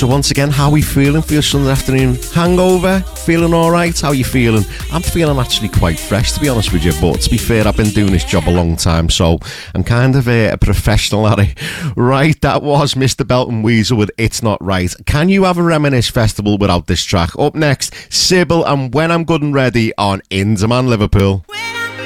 So once again, how are we feeling for your Sunday afternoon hangover? Feeling alright? How are you feeling? I'm feeling actually quite fresh, to be honest with you, but to be fair, I've been doing this job a long time, so I'm kind of a professional at it. Right, that was Mr. Belton Weasel with It's Not Right. Can you have a Reminisce Festival without this track? Up next, Sybil and When I'm Good and Ready on In Demand Liverpool.